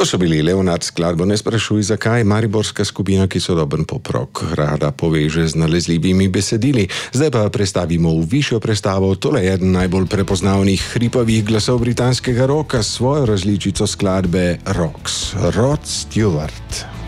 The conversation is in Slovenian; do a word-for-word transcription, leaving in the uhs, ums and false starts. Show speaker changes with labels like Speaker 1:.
Speaker 1: To so bili Leonard skladbo Ne sprašuj zakaj, mariborska skupina, ki sodoben pop-rock rada poveže z nalezljivimi besedili. Zdaj pa prestavimo v višjo prestavo, tole je eden najbolj prepoznavnih hripavih glasov britanskega roka s svojo različico skladbe Rocks, Rod Stewart.